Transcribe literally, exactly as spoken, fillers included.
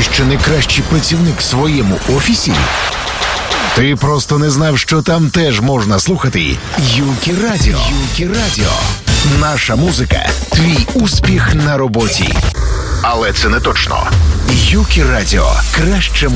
Ти що не кращий працівник в своєму офісі? Ти просто не знав, що там теж можна слухати Юкі Радіо. Юкі Радіо. Наша музика – твій успіх на роботі. Але це не точно. Юкі Радіо. Краще